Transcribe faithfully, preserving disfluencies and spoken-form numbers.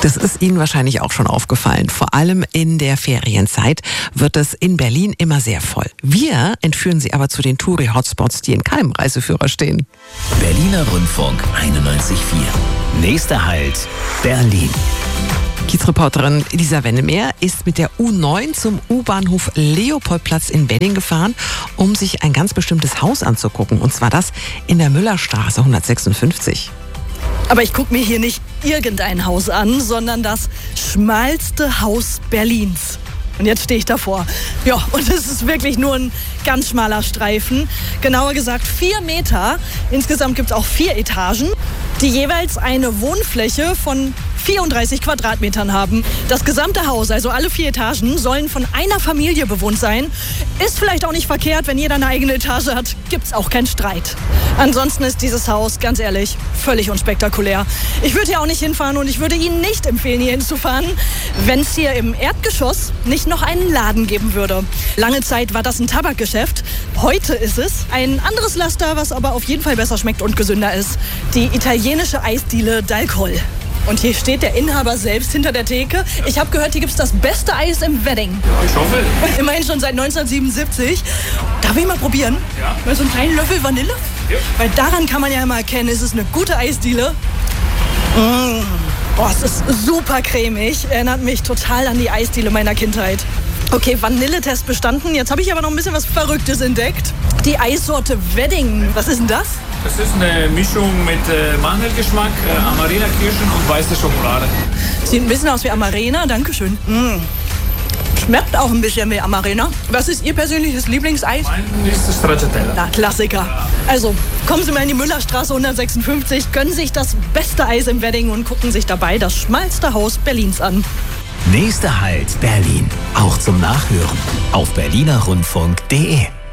Das ist Ihnen wahrscheinlich auch schon aufgefallen. Vor allem in der Ferienzeit wird es in Berlin immer sehr voll. Wir entführen Sie aber zu den Touri-Hotspots, die in keinem Reiseführer stehen. Berliner Rundfunk einundneunzig Komma vier. Nächster Halt, Berlin. Kiezreporterin Lisa Wennemeer ist mit der U neun zum U-Bahnhof Leopoldplatz in Wedding gefahren, um sich ein ganz bestimmtes Haus anzugucken. Und zwar das in der Müllerstraße hundertsechsundfünfzig. Aber ich gucke mir hier nicht irgendein Haus an, sondern das schmalste Haus Berlins. Und jetzt stehe ich davor. Ja, und es ist wirklich nur ein ganz schmaler Streifen. Genauer gesagt vier Meter. Insgesamt gibt es auch vier Etagen, die jeweils eine Wohnfläche von vierunddreißig Quadratmetern haben. Das gesamte Haus, also alle vier Etagen, sollen von einer Familie bewohnt sein. Ist vielleicht auch nicht verkehrt, wenn jeder eine eigene Etage hat, gibt's auch keinen Streit. Ansonsten ist dieses Haus, ganz ehrlich, völlig unspektakulär. Ich würde hier auch nicht hinfahren und ich würde Ihnen nicht empfehlen, hier hinzufahren, wenn es hier im Erdgeschoss nicht noch einen Laden geben würde. Lange Zeit war das ein Tabakgeschäft. Heute ist es ein anderes Laster, was aber auf jeden Fall besser schmeckt und gesünder ist. Die italienische Eisdiele D'Alcol. Und hier steht der Inhaber selbst hinter der Theke. Ich habe gehört, hier gibt es das beste Eis im Wedding. Ja, ich hoffe. Immerhin schon seit neunzehnhundertsiebenundsiebzig. Darf ich mal probieren? Ja. Mal so einen kleinen Löffel Vanille? Ja. Weil daran kann man ja immer erkennen, ist es eine gute Eisdiele. Mmh. Boah, es ist super cremig. Erinnert mich total an die Eisdiele meiner Kindheit. Okay, Vanilletest bestanden. Jetzt habe ich aber noch ein bisschen was Verrücktes entdeckt. Die Eissorte Wedding. Was ist denn das? Das ist eine Mischung mit äh, Mandelgeschmack, äh, Amarena-Kirschen und weiße Schokolade. Sieht ein bisschen aus wie Amarena. Dankeschön. Mm. Schmeckt auch ein bisschen wie Amarena. Was ist Ihr persönliches Lieblingseis? Mein ist das Stracciatella. Na, Klassiker. Also, kommen Sie mal in die Müllerstraße hundertsechsundfünfzig, gönnen sich das beste Eis im Wedding und gucken sich dabei das schmalste Haus Berlins an. Nächster Halt, Berlin. Auch zum Nachhören auf berliner rundfunk punkt de.